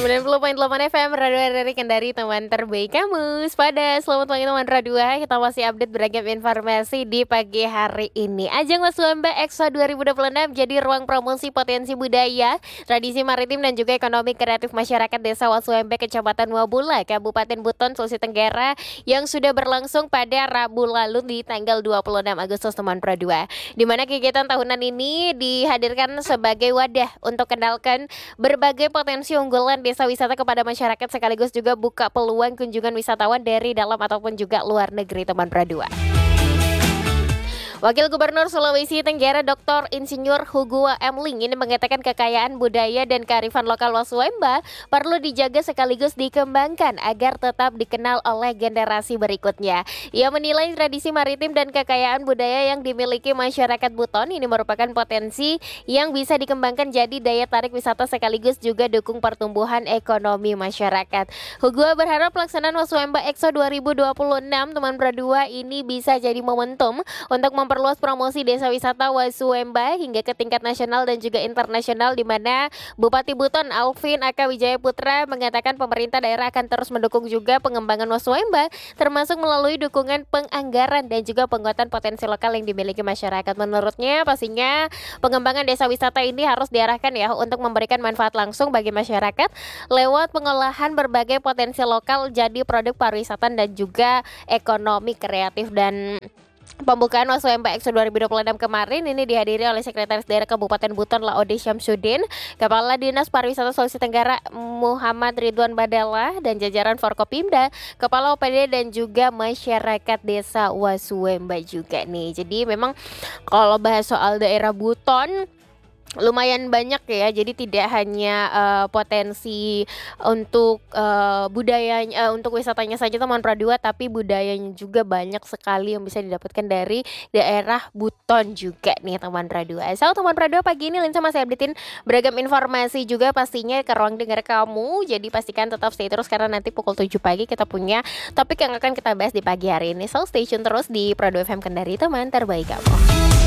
90,8 FM Radio RRI Kendari, teman terbaik kamu. Pada selamat pagi teman Radio. Kita masih update beragam informasi di pagi hari ini. Ajang Waswamba Expo 2026 jadi ruang promosi potensi budaya, tradisi maritim dan juga ekonomi kreatif masyarakat Desa Waswamba, Kecamatan Wabula, Kabupaten Buton, Sulawesi Tenggara yang sudah berlangsung pada Rabu lalu di tanggal 26 Agustus teman Radio. Di mana kegiatan tahunan ini dihadirkan sebagai wadah untuk kenalkan berbagai potensi unggulan desa wisata kepada masyarakat, sekaligus juga buka peluang kunjungan wisatawan dari dalam ataupun juga luar negeri teman Pradua. Wakil Gubernur Sulawesi Tenggara Dr. Insinyur Hugua Emling ini mengatakan kekayaan budaya dan kearifan lokal Waswamba perlu dijaga sekaligus dikembangkan agar tetap dikenal oleh generasi berikutnya. Ia menilai tradisi maritim dan kekayaan budaya yang dimiliki masyarakat Buton ini merupakan potensi yang bisa dikembangkan jadi daya tarik wisata sekaligus juga dukung pertumbuhan ekonomi masyarakat. Hugua berharap pelaksanaan Waswamba Expo 2026 teman Pradua ini bisa jadi momentum untuk memperluas promosi desa wisata Waswamba hingga ke tingkat nasional dan juga internasional, di mana Bupati Buton Alvin Aka Wijaya Putra mengatakan pemerintah daerah akan terus mendukung juga pengembangan Waswamba, termasuk melalui dukungan penganggaran dan juga penguatan potensi lokal yang dimiliki masyarakat. Menurutnya pastinya pengembangan desa wisata ini harus diarahkan ya untuk memberikan manfaat langsung bagi masyarakat lewat pengolahan berbagai potensi lokal jadi produk pariwisata dan juga ekonomi kreatif. Dan pembukaan Waswamba Expo 2026 kemarin ini dihadiri oleh Sekretaris Daerah Kabupaten Buton Laode Syamsuddin, Kepala Dinas Pariwisata Sulawesi Tenggara Muhammad Ridwan Badala, dan jajaran Forkopimda, Kepala OPD dan juga masyarakat desa Waswamba juga nih. Jadi memang kalau bahas soal daerah Buton lumayan banyak ya, jadi tidak hanya potensi untuk budayanya, untuk wisatanya saja teman Pradua, tapi budayanya juga banyak sekali yang bisa didapatkan dari daerah Buton juga nih teman Pradua. So teman Pradua, pagi ini Linsa masih updatein beragam informasi juga pastinya ke ruang dengar kamu, jadi pastikan tetap stay terus karena nanti pukul 7 pagi kita punya topik yang akan kita bahas di pagi hari ini. So stay tune terus di Pradua FM Kendari, teman terbaik kamu.